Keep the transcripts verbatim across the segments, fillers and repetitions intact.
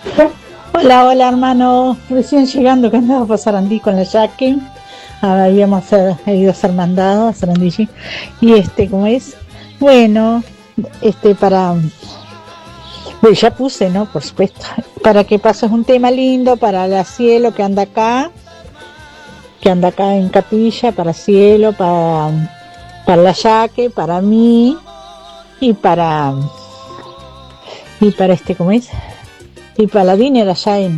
Hola, hola hermano, recién llegando que andaba por Sarandí con la Jackie, habíamos eh, ido a hacer mandado a Sarandí y este, ¿cómo es? Bueno, este para, bueno, ya puse, ¿no? Por supuesto, para que pases un tema lindo para la Cielo que anda acá, que anda acá en Capilla, para Cielo, para, para la Jackie, para mí y para, y para este, ¿cómo es? Y para la Diner allá en,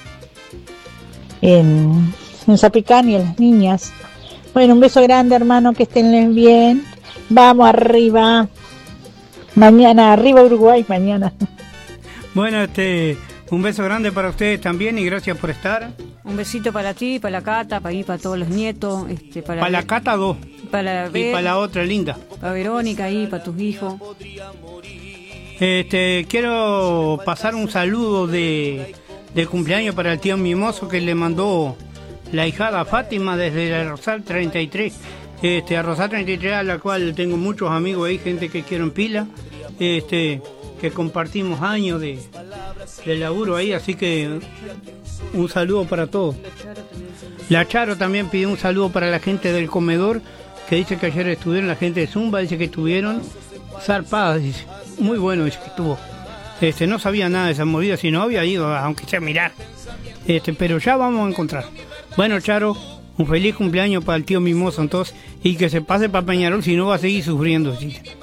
en, en Zapicán y a las niñas. Bueno, un beso grande, hermano, que estén bien. Vamos arriba. Mañana, arriba Uruguay, mañana. Bueno, este, un beso grande para ustedes también y gracias por estar. Un besito para ti, para la Cata, para, ir, para todos los nietos. Este, para, para la Cata dos. Para y para la otra linda. Para Verónica y para tus hijos. Este, quiero pasar un saludo de, de cumpleaños para el tío Mimoso que le mandó la hijada Fátima desde el Rosal treinta y tres. Este, a Rosal treinta y tres, a la cual tengo muchos amigos ahí, gente que quiero en pila, este, que compartimos años de, de laburo ahí, así que un saludo para todos. La Charo también pidió un saludo para la gente del comedor, que dice que ayer estuvieron, la gente de Zumba, dice que estuvieron zarpadas, dice. Muy bueno, dice que estuvo. Este, no sabía nada de esa movida, si no había ido, aunque sea a mirar. Este, pero ya vamos a encontrar. Bueno, Charo, un feliz cumpleaños para el tío Mimoso entonces, y que se pase para Peñarol, si no va a seguir sufriendo. ¿Sí?